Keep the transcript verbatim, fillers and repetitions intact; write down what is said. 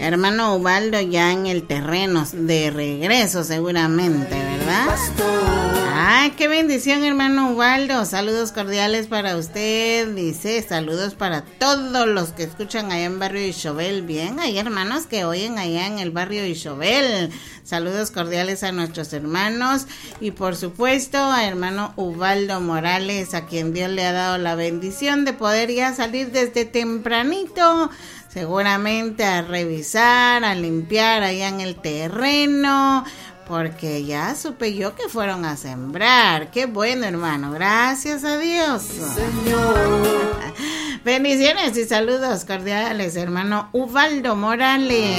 Hermano Ubaldo ya en el terreno, de regreso seguramente, ¿verdad? ¡Ay, qué bendición, hermano Ubaldo! Saludos cordiales para usted, dice, saludos para todos los que escuchan allá en Barrio Ixobel. Bien, hay hermanos que oyen allá en el Barrio Ixobel. Saludos cordiales a nuestros hermanos y por supuesto a hermano Ubaldo Morales, a quien Dios le ha dado la bendición de poder ya salir desde tempranito, seguramente a revisar, a limpiar allá en el terreno, porque ya supe yo que fueron a sembrar. Qué bueno, hermano, gracias a Dios. Señor. Bendiciones y saludos cordiales, hermano Ubaldo Morales.